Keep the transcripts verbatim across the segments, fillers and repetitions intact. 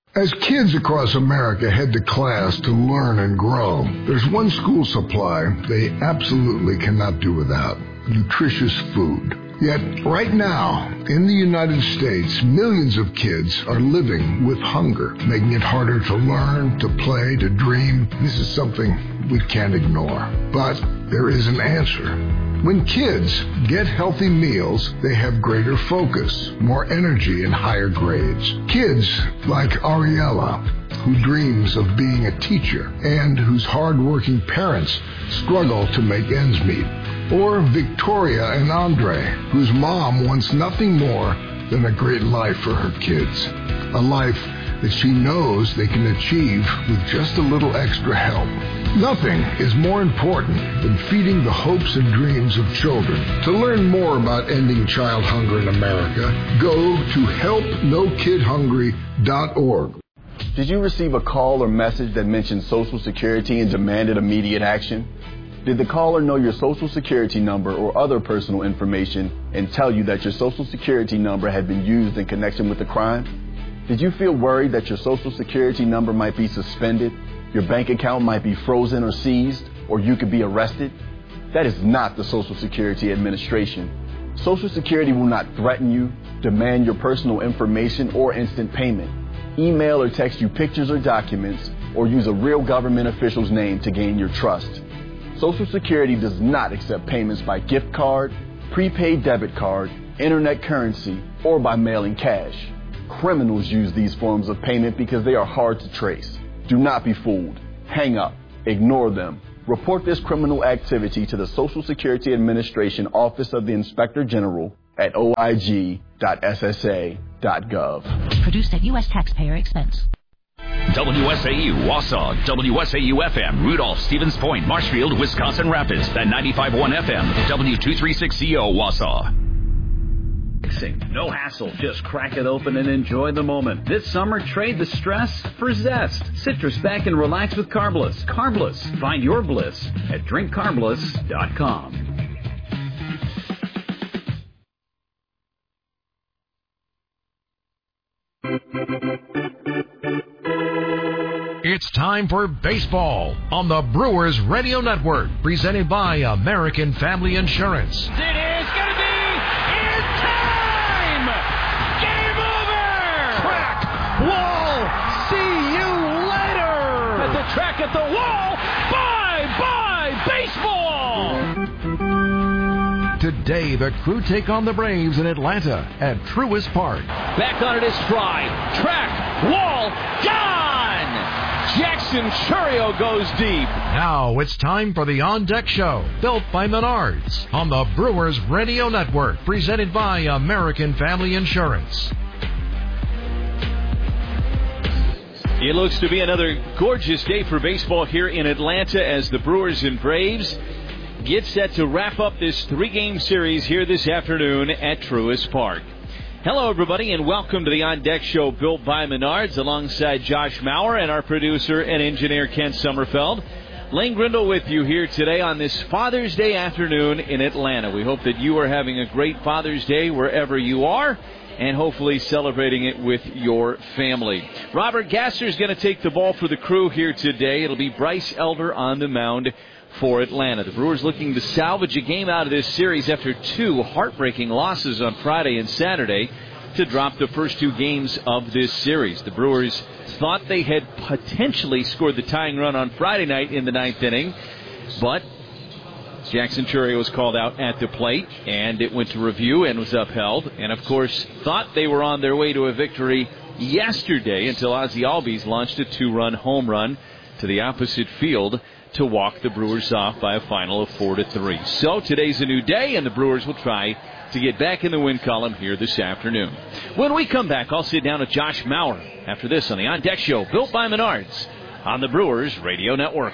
As kids across America head to class to learn and grow, there's one school supply they absolutely cannot do without: nutritious food. Yet, right now, in the United States, millions of kids are living with hunger, making it harder to learn, to play, to dream. This is something we can't ignore. But there is an answer. When kids get healthy meals, they have greater focus, more energy, and higher grades. Kids like Ariella, who dreams of being a teacher and whose hard-working parents struggle to make ends meet. Or Victoria and Andre, whose mom wants nothing more than a great life for her kids. A life that she knows they can achieve with just a little extra help. Nothing is more important than feeding the hopes and dreams of children. To learn more about ending child hunger in America, go to help no kid hungry dot org. Did you receive a call or message that mentioned Social Security and demanded immediate action? Did the caller know your Social Security number or other personal information and tell you that your Social Security number had been used in connection with a crime? Did you feel worried that your Social Security number might be suspended, your bank account might be frozen or seized, or you could be arrested? That is not the Social Security Administration. Social Security will not threaten you, demand your personal information, or instant payment, email or text you pictures or documents, or use a real government official's name to gain your trust. Social Security does not accept payments by gift card, prepaid debit card, internet currency, or by mailing cash. Criminals use these forms of payment because they are hard to trace. Do not be fooled. Hang up. Ignore them. Report this criminal activity to the Social Security Administration Office of the Inspector General at O I G dot S S A dot gov. Produced at U S taxpayer expense. W S A U, Wausau, W S A U F M, Rudolph, Stevens Point, Marshfield, Wisconsin Rapids, and ninety-five point one F M, W two thirty-six C O, Wausau. No hassle, just crack it open and enjoy the moment. This summer, trade the stress for zest. Citrus back and relax with Carbliss. Carbliss, find your bliss at drink carbliss dot com. It's time for baseball on the Brewers Radio Network, presented by American Family Insurance. It is going to be in time! Game over! Track, wall, see you later! At the track, at the wall, bye-bye baseball! Today, the Crew take on the Braves in Atlanta at Truist Park. Back on it is Fry. Track, wall, gone! Jackson Chourio goes deep. Now it's time for the On Deck Show, built by Menards, on the Brewers Radio Network, presented by American Family Insurance. It looks to be another gorgeous day for baseball here in Atlanta as the Brewers and Braves get set to wrap up this three-game series here this afternoon at Truist Park. Hello, everybody, and welcome to the On Deck Show built by Menards alongside Josh Maurer and our producer and engineer Ken Sommerfeld. Lane Grindle with you here today on this Father's Day afternoon in Atlanta. We hope that you are having a great Father's Day wherever you are and hopefully celebrating it with your family. Robert Gasser is going to take the ball for the Crew here today. It'll be Bryce Elder on the mound for Atlanta. The Brewers looking to salvage a game out of this series after two heartbreaking losses on Friday and Saturday to drop the first two games of this series. The Brewers thought they had potentially scored the tying run on Friday night in the ninth inning, but Jackson Chourio was called out at the plate, and it went to review and was upheld. And, of course, thought they were on their way to a victory yesterday until Ozzie Albies launched a two-run home run to the opposite field to walk the Brewers off by a final of four to three. So today's a new day, and the Brewers will try to get back in the win column here this afternoon. When we come back, I'll sit down with Josh Maurer after this on the On Deck Show, built by Menards, on the Brewers Radio Network.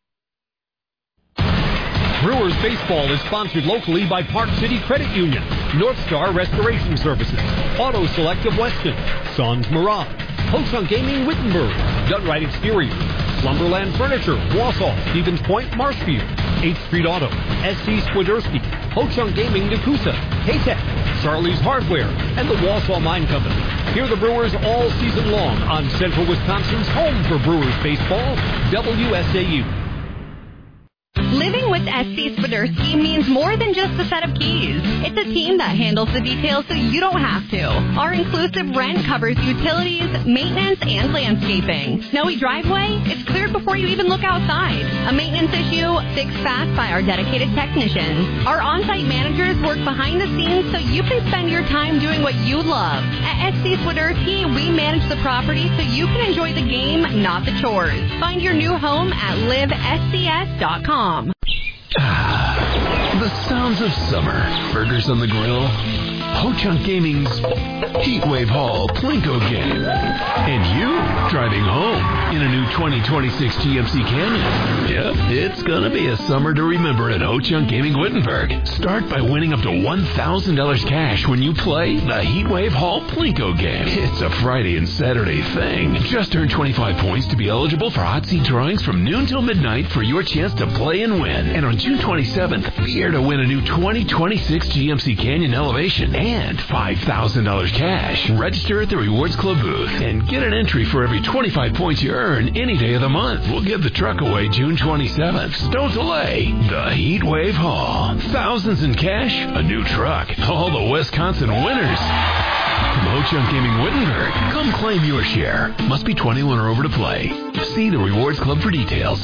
Brewers baseball is sponsored locally by Park City Credit Union, North Star Restoration Services, Auto Select of Weston, Sons Mirage, Ho-Chunk Gaming Wittenberg, Gutright Exteriors, Lumberland Furniture, Wausau, Stevens Point, Marshfield, eighth Street Auto, S C Swiderski, Ho-Chunk Gaming Nakusa, K-Tech, Charlie's Hardware, and the Wausau Mine Company. Hear the Brewers all season long on Central Wisconsin's home for Brewers baseball, W S A U. Living with S C Swiderski means more than just a set of keys. It's a team that handles the details so you don't have to. Our inclusive rent covers utilities, maintenance, and landscaping. Snowy driveway? It's cleared before you even look outside. A maintenance issue? Fixed fast by our dedicated technicians. Our on-site managers work behind the scenes so you can spend your time doing what you love. At S C Swiderski, we manage the property so you can enjoy the game, not the chores. Find your new home at live S C S dot com. Ah, the sounds of summer. Burgers on the grill. Ho-Chunk Gaming's Heatwave Hall Plinko game. And you driving home in a new twenty twenty-six G M C Canyon. Yep, it's gonna be a summer to remember at Ho-Chunk Gaming Wittenberg. Start by winning up to one thousand dollars cash when you play the Heatwave Hall Plinko game. It's a Friday and Saturday thing. Just earn twenty-five points to be eligible for hot seat drawings from noon till midnight for your chance to play and win. And on June twenty-seventh, be here to win a new twenty twenty-six G M C Canyon Elevation and five thousand dollars cash. Register at the Rewards Club booth and get an entry for every twenty-five points you earn any day of the month. We'll give the truck away June twenty-seventh. So don't delay. The Heatwave Hall. Thousands in cash, a new truck. All the Wisconsin winners. From Ho-Chunk Gaming Wittenberg, come claim your share. Must be twenty-one or over to play. See the Rewards Club for details.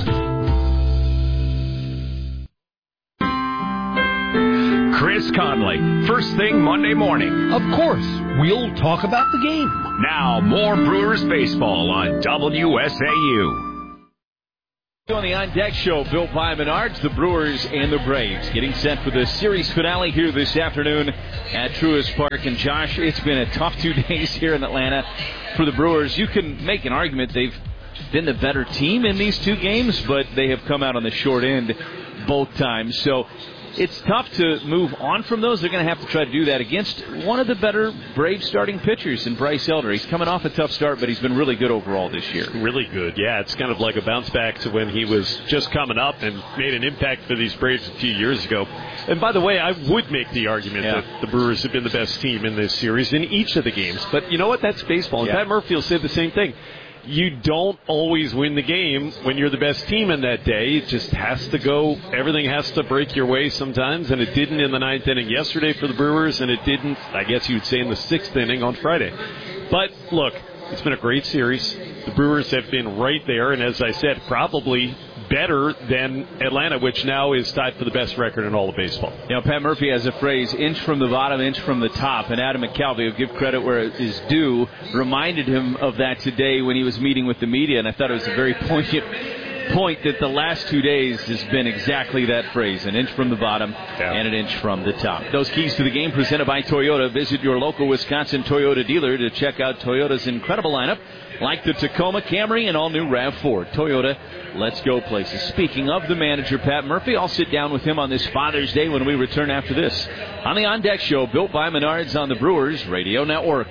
Chris Conley, first thing Monday morning. Of course, we'll talk about the game. Now, more Brewers baseball on W S A U. On the On Deck Show, built by Menards, the Brewers and the Braves, getting set for the series finale here this afternoon at Truist Park. And Josh, it's been a tough two days here in Atlanta for the Brewers. You can make an argument they've been the better team in these two games, but they have come out on the short end both times. So it's tough to move on from those. They're going to have to try to do that against one of the better Braves starting pitchers in Bryce Elder. He's coming off a tough start, but he's been really good overall this year. Really good, yeah. It's kind of like a bounce back to when he was just coming up and made an impact for these Braves a few years ago. And by the way, I would make the argument yeah. that the Brewers have been the best team in this series in each of the games. But you know what? That's baseball. And yeah. Pat Murphy will say the same thing. You don't always win the game when you're the best team in that day. It just has to go. Everything has to break your way sometimes, and it didn't in the ninth inning yesterday for the Brewers, and it didn't, I guess you'd say, in the sixth inning on Friday. But, look, it's been a great series. The Brewers have been right there, and as I said, probably better than Atlanta, which now is tied for the best record in all of baseball. You know, Pat Murphy has a phrase, inch from the bottom, inch from the top, and Adam McCalvy, will give credit where it is due, reminded him of that today when he was meeting with the media, and I thought it was a very poignant point that the last two days has been exactly that phrase, an inch from the bottom yeah. and an inch from the top. Those keys to the game presented by Toyota. Visit your local Wisconsin Toyota dealer to check out Toyota's incredible lineup, like the Tacoma, Camry, and all-new RAV four. Toyota, let's go places. Speaking of the manager, Pat Murphy, I'll sit down with him on this Father's Day when we return after this on the On Deck Show, built by Menards on the Brewers Radio Network.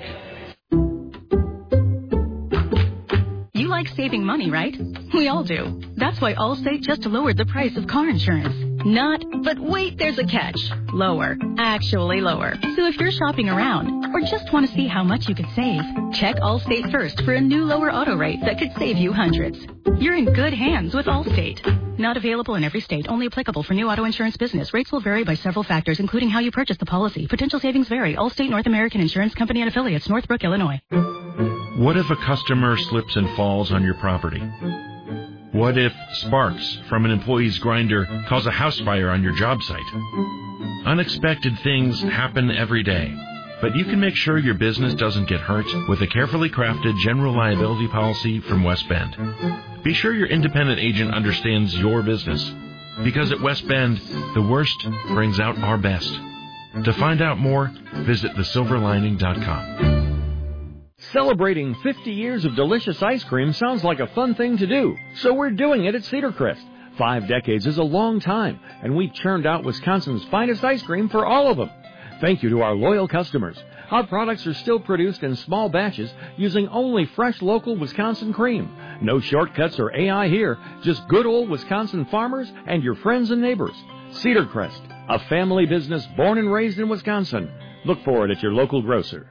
You like saving money, right? We all do. That's why Allstate just lowered the price of car insurance. Not, but wait, there's a catch. Lower. Actually lower. So if you're shopping around or just want to see how much you could save, check Allstate first for a new lower auto rate that could save you hundreds. You're in good hands with Allstate. Not available in every state. Only applicable for new auto insurance business. Rates will vary by several factors, including how you purchase the policy. Potential savings vary. Allstate North American Insurance Company and Affiliates, Northbrook, Illinois. What if a customer slips and falls on your property? What if sparks from an employee's grinder cause a house fire on your job site? Unexpected things happen every day, but you can make sure your business doesn't get hurt with a carefully crafted general liability policy from West Bend. Be sure your independent agent understands your business, because at West Bend, the worst brings out our best. To find out more, visit the silver lining dot com. Celebrating fifty years of delicious ice cream sounds like a fun thing to do, so we're doing it at Cedar Crest. Five decades is a long time, and we've churned out Wisconsin's finest ice cream for all of them. Thank you to our loyal customers. Our products are still produced in small batches using only fresh local Wisconsin cream. No shortcuts or A I here, just good old Wisconsin farmers and your friends and neighbors. Cedar Crest, a family business born and raised in Wisconsin. Look for it at your local grocer.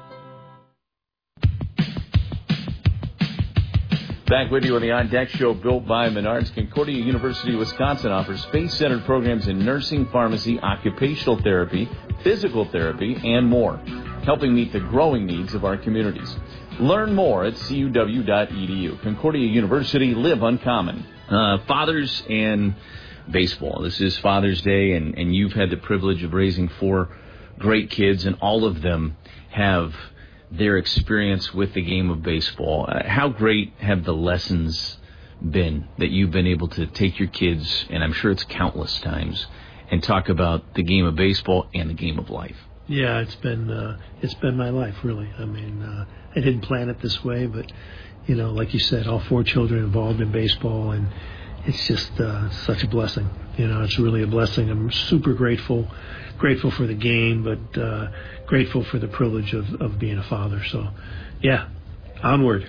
Back with you on the On Deck Show, built by Menards. Concordia University, Wisconsin offers faith-centered programs in nursing, pharmacy, occupational therapy, physical therapy, and more, helping meet the growing needs of our communities. Learn more at C U W dot E D U. Concordia University, live uncommon. Uh, fathers and baseball. This is Father's Day, and, and you've had the privilege of raising four great kids, and all of them have their experience with the game of baseball. Uh, how great have the lessons been that you've been able to take your kids, and I'm sure it's countless times, and talk about the game of baseball and the game of life? Yeah, it's been uh, it's been my life, really. I mean, uh, I didn't plan it this way, but, you know, like you said, all four children involved in baseball, and it's just uh, such a blessing. You know, it's really a blessing. I'm super grateful, grateful for the game, but uh, grateful for the privilege of, of being a father. So, yeah, onward.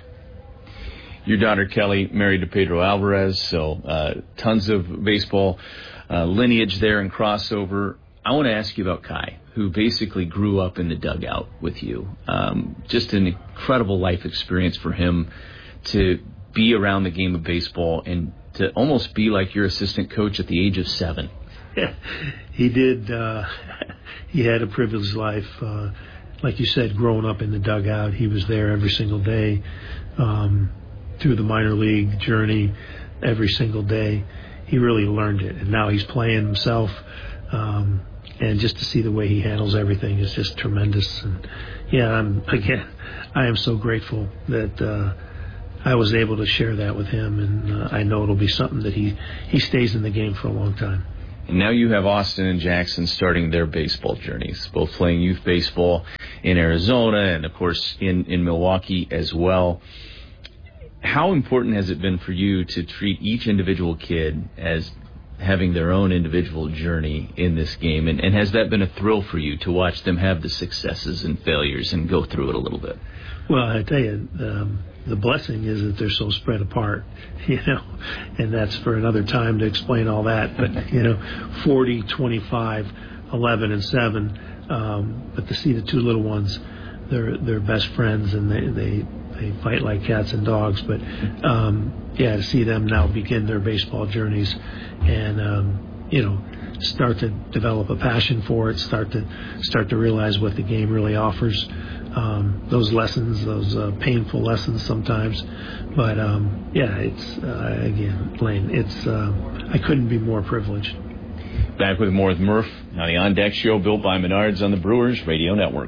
Your daughter, Kelly, married to Pedro Alvarez, so uh, tons of baseball uh, lineage there and crossover. I want to ask you about Kai, who basically grew up in the dugout with you. Um, just an incredible life experience for him to be around the game of baseball and to almost be like your assistant coach at the age of seven. He did. Uh, he had a privileged life. Uh, like you said, growing up in the dugout, he was there every single day um, through the minor league journey every single day. He really learned it, and now he's playing himself. Um, and just to see the way he handles everything is just tremendous. And yeah, I'm, again, I am so grateful that uh, I was able to share that with him, and uh, I know it'll be something that he, he stays in the game for a long time. And now you have Austin and Jackson starting their baseball journeys, both playing youth baseball in Arizona and, of course, in, in Milwaukee as well. How important has it been for you to treat each individual kid as having their own individual journey in this game? And, and has that been a thrill for you to watch them have the successes and failures and go through it a little bit? Well, I tell you, um, the blessing is that they're so spread apart, you know, and that's for another time to explain all that. But, you know, forty, twenty-five, eleven, and seven. Um, but to see the two little ones, they're they're best friends, and they they, they fight like cats and dogs. But, um, yeah, to see them now begin their baseball journeys and, um, you know, start to develop a passion for it, start to start to realize what the game really offers. Um, those lessons, those uh, painful lessons sometimes, but um, yeah, it's uh, again, Lane. It's uh, I couldn't be more privileged. Back with more with Murph on the On Deck Show, built by Menards on the Brewers Radio Network.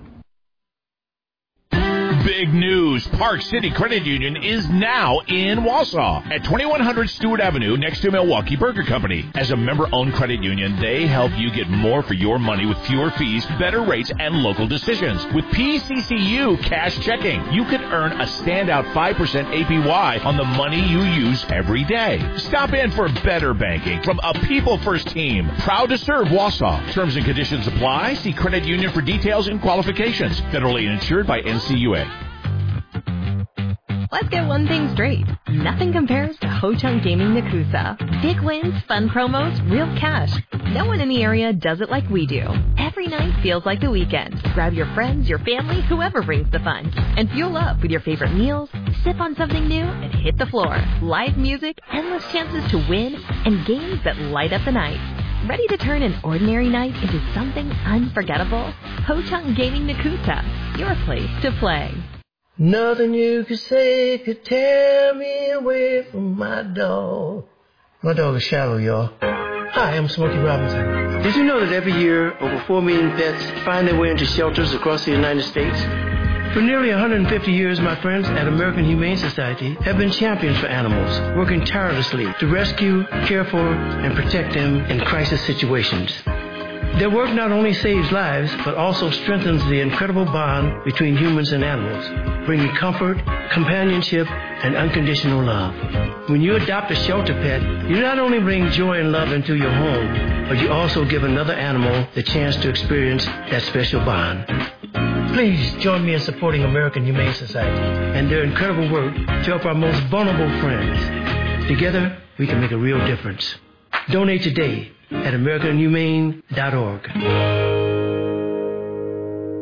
Big news. Park City Credit Union is now in Wausau at twenty-one hundred Stewart Avenue next to Milwaukee Burger Company. As a member-owned credit union, they help you get more for your money with fewer fees, better rates, and local decisions. With P C C U Cash Checking, you can earn a standout five percent A P Y on the money you use every day. Stop in for better banking from a people-first team. Proud to serve Wausau. Terms and conditions apply. See credit union for details and qualifications. Federally insured by N C U A. Let's get one thing straight. Nothing compares to Ho-Chunk Gaming Nakusa. Big wins, fun promos, real cash. No one in the area does it like we do. Every night feels like the weekend. Grab your friends, your family, whoever brings the fun. And fuel up with your favorite meals, sip on something new, and hit the floor. Live music, endless chances to win, and games that light up the night. Ready to turn an ordinary night into something unforgettable? Ho-Chunk Gaming Nakusa, your place to play. Nothing you could say could tear me away from my dog. My dog is Shallow, y'all. Hi, I'm Smokey Robinson. Did you know that every year over four million pets find their way into shelters across the United States? For nearly one hundred fifty years, my friends at American Humane Society have been champions for animals, working tirelessly to rescue, care for, and protect them in crisis situations. Their work not only saves lives, but also strengthens the incredible bond between humans and animals, bringing comfort, companionship, and unconditional love. When you adopt a shelter pet, you not only bring joy and love into your home, but you also give another animal the chance to experience that special bond. Please join me in supporting American Humane Society and their incredible work to help our most vulnerable friends. Together, we can make a real difference. Donate today at american humane dot org.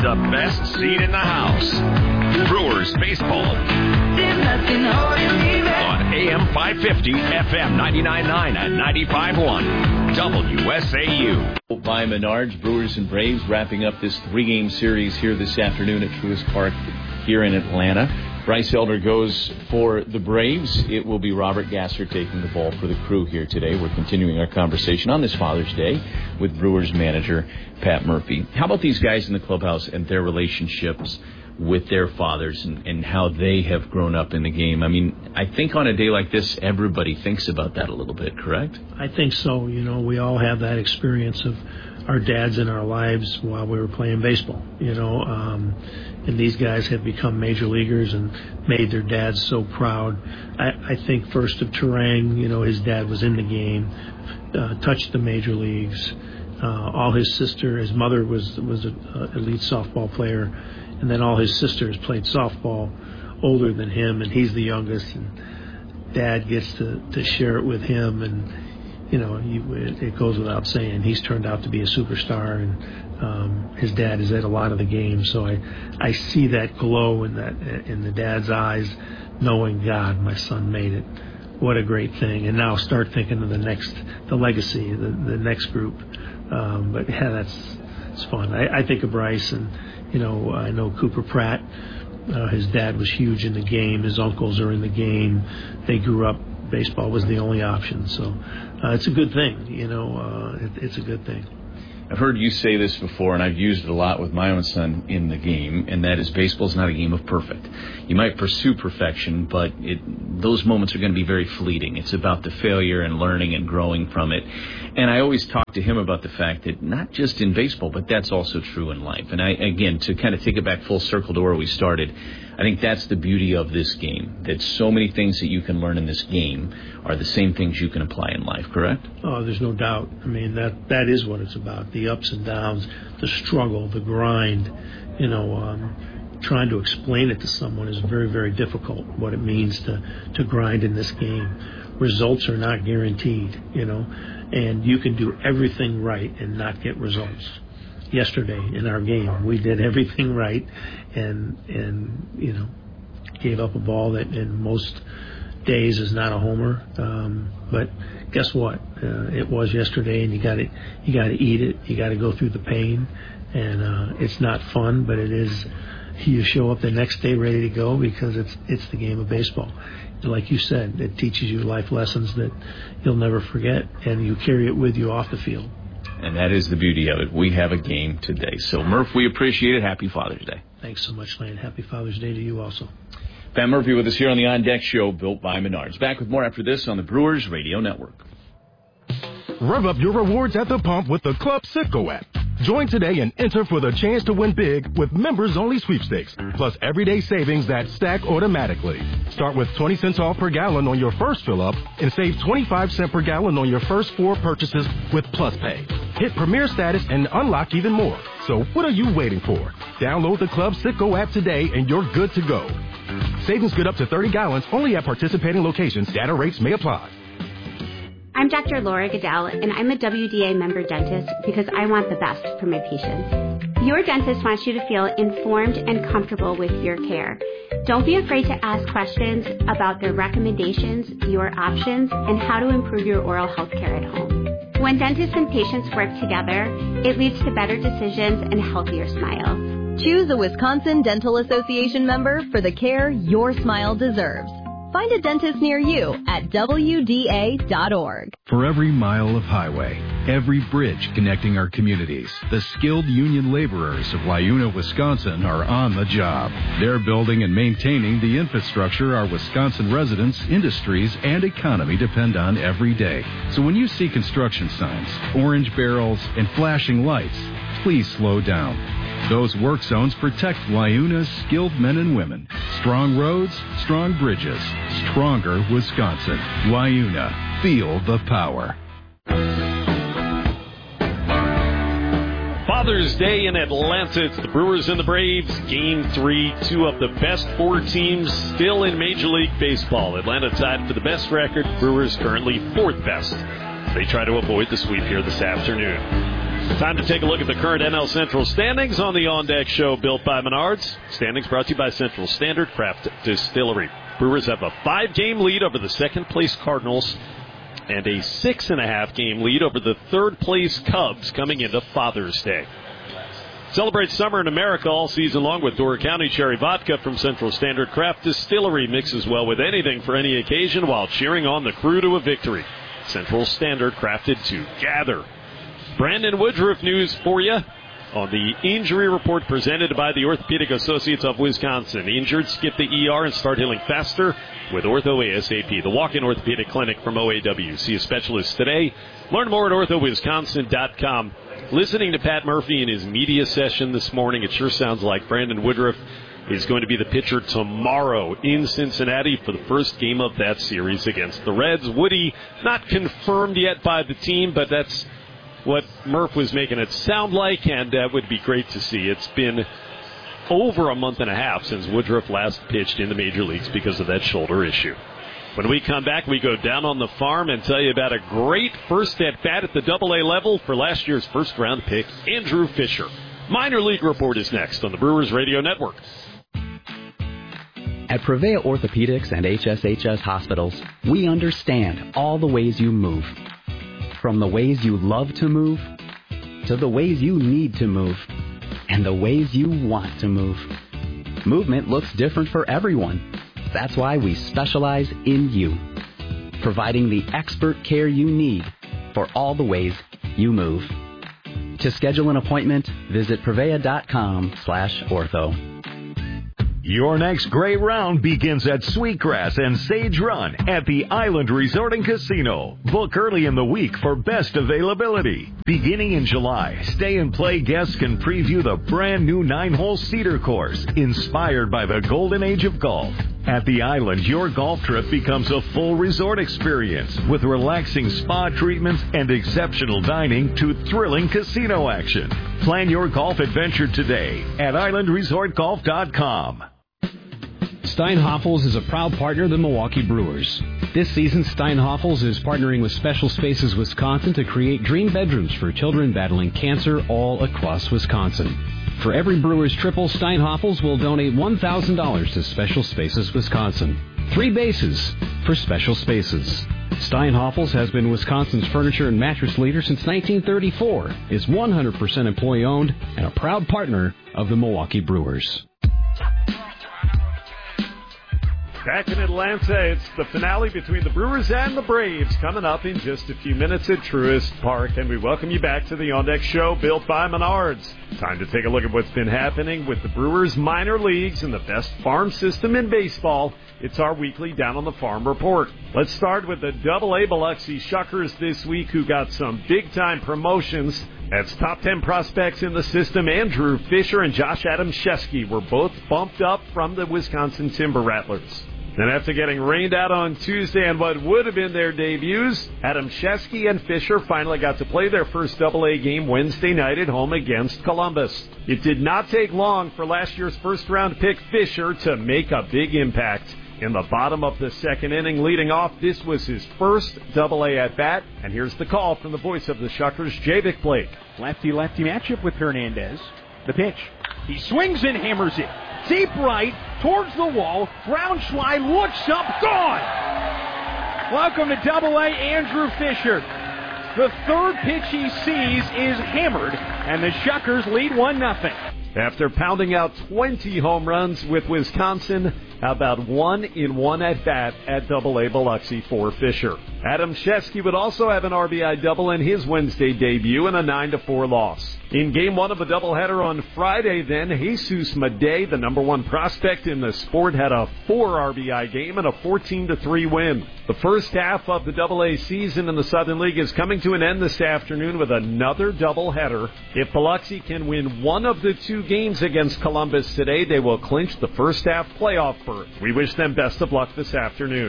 the best seat in the house. Brewers Baseball. On A M five fifty, F M ninety-nine point nine and ninety-five point one. W S A U. By Menards, Brewers and Braves wrapping up this three-game series here this afternoon at Truist Park here in Atlanta. Bryce Elder goes for the Braves. It will be Robert Gasser taking the ball for the Crew here today. We're continuing our conversation on this Father's Day with Brewers manager Pat Murphy. How about these guys in the clubhouse and their relationships with their fathers and, and how they have grown up in the game? I mean, I think on a day like this, everybody thinks about that a little bit, correct? I think so. You know, we all have that experience of our dads in our lives while we were playing baseball, you know, um, and these guys have become major leaguers and made their dads so proud. I, I think first of Turang, you know, his dad was in the game, uh, touched the major leagues. Uh, all his sister, his mother was was an elite softball player, and then all his sisters played softball older than him, and he's the youngest, and Dad gets to, to share it with him, and you know, you, it, it goes without saying, he's turned out to be a superstar, and um, his dad is at a lot of the games. So I, I see that glow in that in the dad's eyes, knowing, God, my son made it. What a great thing! And now start thinking of the next, the legacy, the, the next group. Um, but yeah, that's it's fun. I, I think of Bryce, and you know, I know Cooper Pratt. Uh, his dad was huge in the game. His uncles are in the game. They grew up. Baseball was the only option, so uh, it's a good thing. You know, uh, it, it's a good thing. I've heard you say this before, and I've used it a lot with my own son in the game, and that is baseball's not a game of perfect. You might pursue perfection, but it, those moments are going to be very fleeting. It's about the failure and learning and growing from it. And I always talk to him about the fact that not just in baseball, but that's also true in life. And I, again, to kind of take it back full circle to where we started, I think that's the beauty of this game, that so many things that you can learn in this game are the same things you can apply in life, correct? Oh, there's no doubt. I mean, that that is what it's about, the ups and downs, the struggle, the grind. You know, um, trying to explain it to someone is very, very difficult, what it means to, to grind in this game. Results are not guaranteed, you know, and you can do everything right and not get results. Yesterday in our game, we did everything right and, and you know, gave up a ball that in most days is not a homer. Um, but guess what? Uh, it was yesterday, and you got to you got to eat it. You got to go through the pain, and uh, it's not fun, but it is. You show up the next day ready to go because it's it's the game of baseball. Like you said, it teaches you life lessons that you'll never forget, and you carry it with you off the field. And that is the beauty of it. We have a game today. So, Murph, we appreciate it. Happy Father's Day. Thanks so much, Lane. Happy Father's Day to you also. Pat Murphy with us here on the On Deck Show, built by Menards. Back with more after this on the Brewers Radio Network. Rev up your rewards at the pump with the Club Citgo app. Join today and enter for the chance to win big with members-only sweepstakes, plus everyday savings that stack automatically. Start with twenty cents off per gallon on your first fill-up and save twenty-five cents per gallon on your first four purchases with Plus Pay. Hit Premier status and unlock even more. So what are you waiting for? Download the Club Citgo app today and you're good to go. Savings good up to thirty gallons only at participating locations. Data rates may apply. I'm Doctor Laura Goodell, and I'm a W D A member dentist because I want the best for my patients. Your dentist wants you to feel informed and comfortable with your care. Don't be afraid to ask questions about their recommendations, your options, and how to improve your oral health care at home. When dentists and patients work together, it leads to better decisions and healthier smiles. Choose a Wisconsin Dental Association member for the care your smile deserves. Find a dentist near you at W D A dot org. For every mile of highway, every bridge connecting our communities, the skilled union laborers of Wayuna, Wisconsin are on the job. They're building and maintaining the infrastructure our Wisconsin residents, industries, and economy depend on every day. So when you see construction signs, orange barrels, and flashing lights, please slow down. Those work zones protect Wayuna's skilled men and women. Strong roads, strong bridges, stronger Wisconsin. Wayuna, feel the power. Father's Day in Atlanta. It's the Brewers and the Braves. Game three. Two of the best four teams still in Major League Baseball. Atlanta tied for the best record. Brewers currently fourth best. They try to avoid the sweep here this afternoon. Time to take a look at the current N L Central standings on the On Deck Show built by Menards. Standings brought to you by Central Standard Craft Distillery. Brewers have a five-game lead over the second-place Cardinals and a six-and-a-half-game lead over the third-place Cubs coming into Father's Day. Celebrate summer in America all season long with Door County Cherry Vodka from Central Standard Craft Distillery. Mixes well with anything for any occasion while cheering on the crew to a victory. Central Standard, crafted to gather. Brandon Woodruff news for you on the injury report presented by the Orthopedic Associates of Wisconsin. Injured, skip the E R and start healing faster with Ortho ASAP, the walk-in orthopedic clinic from O A W. See a specialist today. Learn more at ortho wisconsin dot com. Listening to Pat Murphy in his media session this morning, it sure sounds like Brandon Woodruff is going to be the pitcher tomorrow in Cincinnati for the first game of that series against the Reds. Woody, not confirmed yet by the team, but that's what Murph was making it sound like, and that would be great to see. It's been over a month and a half since Woodruff last pitched in the major leagues because of that shoulder issue. When we come back, we go down on the farm and tell you about a great first at-bat at the double A level for last year's first-round pick, Andrew Fisher. Minor League Report is next on the Brewers Radio Network. At Prevea Orthopedics and H S H S Hospitals, we understand all the ways you move. From the ways you love to move, to the ways you need to move, and the ways you want to move. Movement looks different for everyone. That's why we specialize in you, providing the expert care you need for all the ways you move. To schedule an appointment, visit prevea.com slash ortho. Your next great round begins at Sweetgrass and Sage Run at the Island Resort and Casino. Book early in the week for best availability. Beginning in July, Stay and Play guests can preview the brand new nine-hole Cedar course, inspired by the golden age of golf. At the Island, your golf trip becomes a full resort experience with relaxing spa treatments and exceptional dining to thrilling casino action. Plan your golf adventure today at island resort golf dot com. Steinhoffels is a proud partner of the Milwaukee Brewers. This season, Steinhoffels is partnering with Special Spaces Wisconsin to create dream bedrooms for children battling cancer all across Wisconsin. For every Brewers triple, Steinhoffels will donate one thousand dollars to Special Spaces Wisconsin. Three bases for Special Spaces. Steinhoffels has been Wisconsin's furniture and mattress leader since nineteen thirty-four, is one hundred percent employee-owned, and a proud partner of the Milwaukee Brewers. Back in Atlanta, it's the finale between the Brewers and the Braves coming up in just a few minutes at Truist Park. And we welcome you back to the On Deck Show built by Menards. Time to take a look at what's been happening with the Brewers minor leagues and the best farm system in baseball. It's our weekly Down on the Farm report. Let's start with the double A Biloxi Shuckers this week, who got some big-time promotions. That's top ten prospects in the system. Andrew Fisher and Josh Adamczewski were both bumped up from the Wisconsin Timber Rattlers. Then after getting rained out on Tuesday on what would have been their debuts, Adamczewski and Fisher finally got to play their first double A game Wednesday night at home against Columbus. It did not take long for last year's first-round pick Fisher to make a big impact. In the bottom of the second inning leading off, this was his first double A at-bat, and here's the call from the voice of the Shuckers, Javik Blake. Lefty-lefty matchup with Hernandez. The pitch. He swings and hammers it. Deep right, towards the wall. Braunschweig looks up, gone! Welcome to double A, Andrew Fisher. The third pitch he sees is hammered, and the Shuckers lead one nothing. After pounding out twenty home runs with Wisconsin, how about one in one at-bat at double A Biloxi for Fisher. Adamczewski would also have an R B I double in his Wednesday debut in a nine to four loss. In game one of the doubleheader on Friday, then, Jesus Madej, the number one prospect in the sport, had a four R B I game and a fourteen to three win. The first half of the double A season in the Southern League is coming to an end this afternoon with another doubleheader. If Biloxi can win one of the two games against Columbus today, they will clinch the first half playoff berth. We wish them best of luck this afternoon.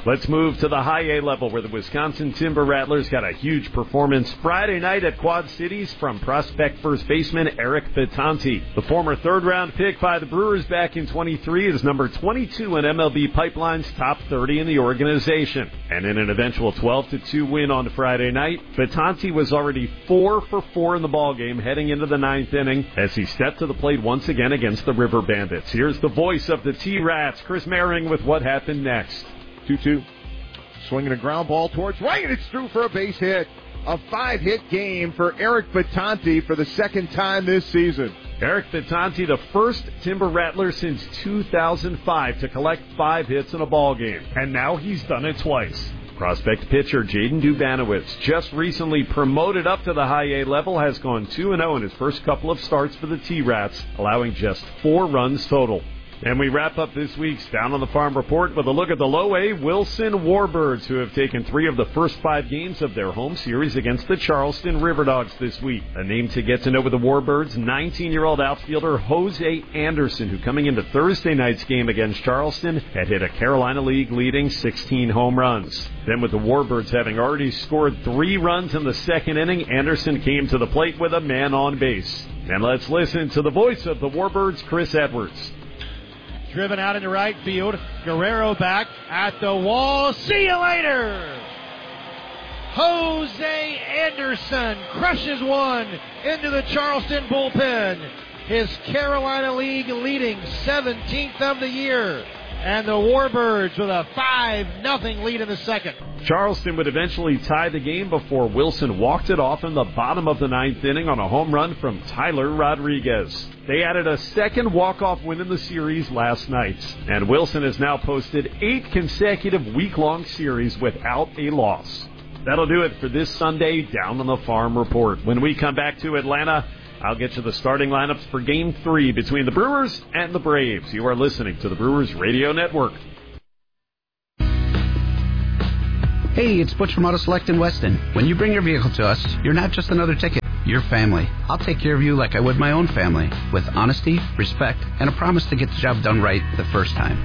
Let's move to the high A level where the Wisconsin Timber Rattlers got a huge performance Friday night at Quad Cities from prospect first baseman Eric Vitanti. The former third-round pick by the Brewers back in twenty-three is number twenty-two in M L B Pipeline's top thirty in the organization. And in an eventual twelve to two win on Friday night, Vitanti was already four for four in the ballgame heading into the ninth inning as he stepped to the plate once again against the River Bandits. Here's the voice of the T-Rats, Chris Maring, with what happened next. two two. Swinging a ground ball towards right, and it's through for a base hit. A five-hit game for Eric Vitanti for the second time this season. Eric Vitanti, the first Timber Rattler since two thousand five to collect five hits in a ball game, and now he's done it twice. Prospect pitcher Jaden Dubanowitz, just recently promoted up to the high A level, has gone two and oh in his first couple of starts for the T-Rats, allowing just four runs total. And we wrap up this week's Down on the Farm report with a look at the low A Wilson Warbirds, who have taken three of the first five games of their home series against the Charleston Riverdogs this week. A name to get to know with the Warbirds, nineteen-year-old outfielder Jose Anderson, who coming into Thursday night's game against Charleston had hit a Carolina League leading sixteen home runs. Then with the Warbirds having already scored three runs in the second inning, Anderson came to the plate with a man on base. And let's listen to the voice of the Warbirds, Chris Edwards. Driven out into right field. Guerrero back at the wall. See you later. Jose Anderson crushes one into the Charleston bullpen. His Carolina League leading seventeenth of the year. And the Warbirds with a five nothing lead in the second. Charleston would eventually tie the game before Wilson walked it off in the bottom of the ninth inning on a home run from Tyler Rodriguez. They added a second walk-off win in the series last night. And Wilson has now posted eight consecutive week-long series without a loss. That'll do it for this Sunday Down on the Farm report. When we come back to Atlanta, I'll get you the starting lineups for Game three between the Brewers and the Braves. You are listening to the Brewers Radio Network. Hey, it's Butch from Auto Select in Weston. When you bring your vehicle to us, you're not just another ticket. You're family. I'll take care of you like I would my own family, with honesty, respect, and a promise to get the job done right the first time.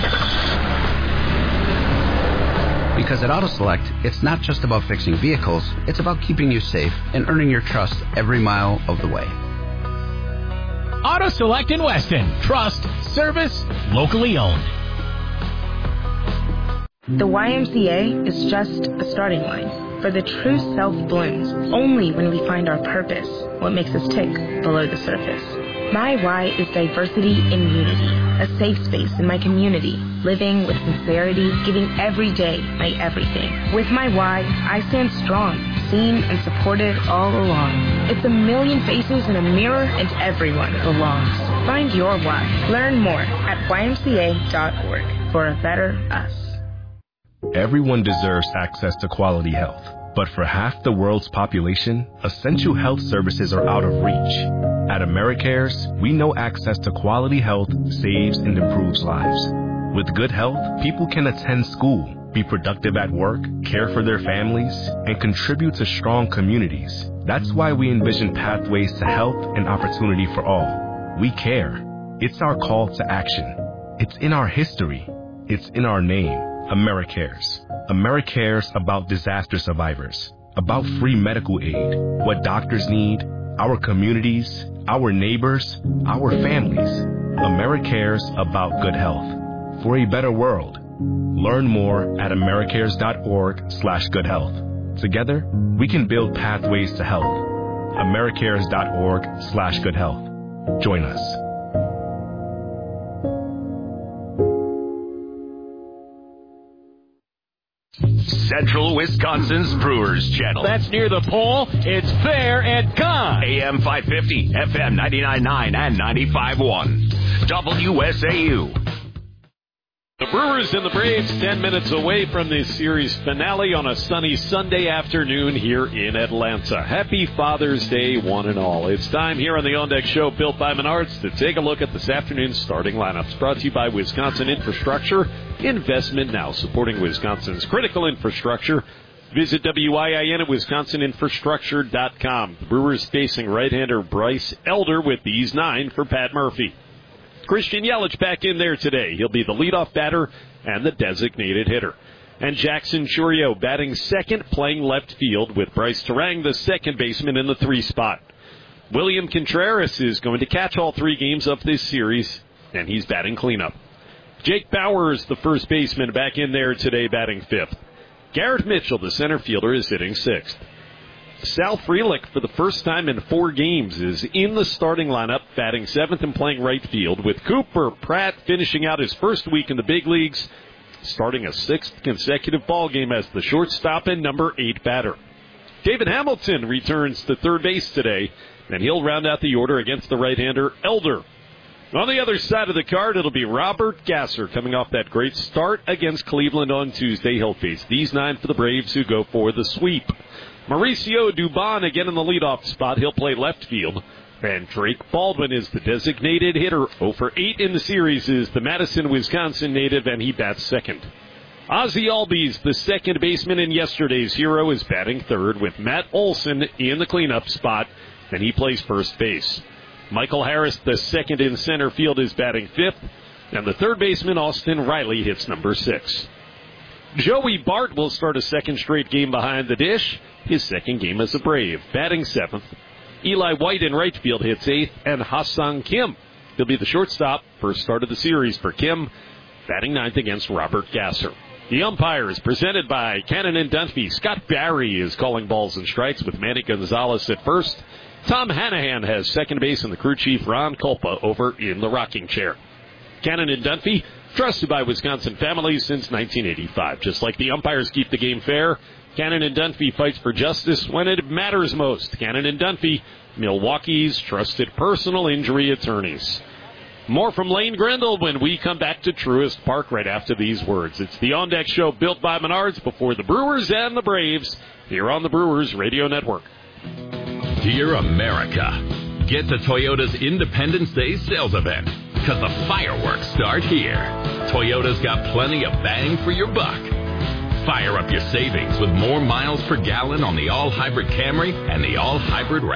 Because at Auto Select, it's not just about fixing vehicles, it's about keeping you safe and earning your trust every mile of the way. Auto Select in Weston. Trust, service, locally owned. The Y M C A is just a starting line, for the true self blooms only when we find our purpose, what makes us tick below the surface. My why is diversity in unity, a safe space in my community, living with sincerity, giving every day my everything. With my why, I stand strong, seen and supported all along. It's a million faces in a mirror and everyone belongs. Find your why. Learn more at Y M C A dot org for a better us. Everyone deserves access to quality health, but for half the world's population, essential health services are out of reach. At AmeriCares, we know access to quality health saves and improves lives. With good health, people can attend school, be productive at work, care for their families, and contribute to strong communities. That's why we envision pathways to health and opportunity for all. We care. It's our call to action. It's in our history. It's in our name. AmeriCares. AmeriCares about disaster survivors, about free medical aid, what doctors need, our communities, our neighbors, our families. AmeriCares about good health. For a better world. Learn more at americares.org slash good health. Together, we can build pathways to health. americares.org slash good health. Join us. Central Wisconsin's Brewers Channel. That's near the pole. It's fair and gone. A M five fifty, F M ninety-nine point nine and ninety-five point one. W S A U. The Brewers and the Braves ten minutes away from this series finale on a sunny Sunday afternoon here in Atlanta. Happy Father's Day, one and all. It's time here on the On Deck Show, built by Menards, to take a look at this afternoon's starting lineups. Brought to you by Wisconsin Infrastructure. Investment now, supporting Wisconsin's critical infrastructure. Visit W I I N at wisconsin infrastructure dot com. The Brewers facing right-hander Bryce Elder with these nine for Pat Murphy. Christian Yelich back in there today. He'll be the leadoff batter and the designated hitter. And Jackson Churio batting second, playing left field with Bryce Terang, the second baseman, in the three spot. William Contreras is going to catch all three games of this series, and he's batting cleanup. Jake Bowers, the first baseman, back in there today, batting fifth. Garrett Mitchell, the center fielder, is hitting sixth. Sal Frelick, for the first time in four games, is in the starting lineup, batting seventh and playing right field, with Cooper Pratt finishing out his first week in the big leagues, starting a sixth consecutive ball game as the shortstop and number eight batter. David Hamilton returns to third base today, and he'll round out the order against the right-hander Elder. On the other side of the card, it'll be Robert Gasser coming off that great start against Cleveland on Tuesday. He'll face these nine for the Braves, who go for the sweep. Mauricio Dubon again in the leadoff spot. He'll play left field. And Drake Baldwin is the designated hitter. oh for eight in the series is the Madison, Wisconsin native, and he bats second. Ozzie Albies, the second baseman in yesterday's hero, is batting third with Matt Olson in the cleanup spot, and he plays first base. Michael Harris, the second in center field, is batting fifth, and the third baseman, Austin Riley, hits number six. Joey Bart will start a second straight game behind the dish, his second game as a Brave, batting seventh. Eli White in right field hits eighth, and Ha-Seong Kim, he'll be the shortstop, first start of the series for Kim, batting ninth against Robert Gasser. The umpire is presented by Cannon and Dunphy. Scott Barry is calling balls and strikes with Manny Gonzalez at first. Tom Hanahan has second base, and the crew chief Ron Kulpa over in the rocking chair. Cannon and Dunphy, trusted by Wisconsin families since nineteen eighty-five. Just like the umpires keep the game fair, Cannon and Dunphy fights for justice when it matters most. Cannon and Dunphy, Milwaukee's trusted personal injury attorneys. More from Lane Grindle when we come back to Truist Park right after these words. It's the On Deck Show built by Menards before the Brewers and the Braves here on the Brewers Radio Network. Dear America, get to Toyota's Independence Day sales event because the fireworks start here. Toyota's got plenty of bang for your buck. Fire up your savings with more miles per gallon on the all-hybrid Camry and the all-hybrid